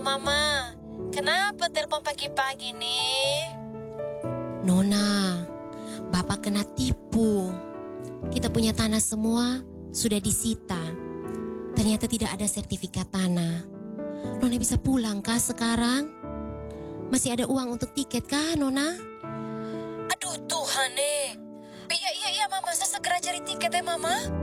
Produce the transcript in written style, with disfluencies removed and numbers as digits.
Mama. Kenapa telepon pagi-pagi nih? Nona, Bapak kena tipu. Kita punya tanah semua sudah disita. Ternyata tidak ada sertifikat tanah. Nona bisa pulang kah sekarang? Masih ada uang untuk tiket kah, Nona? Aduh Tuhan Iya Mama, saya segera cari tiket ya Mama.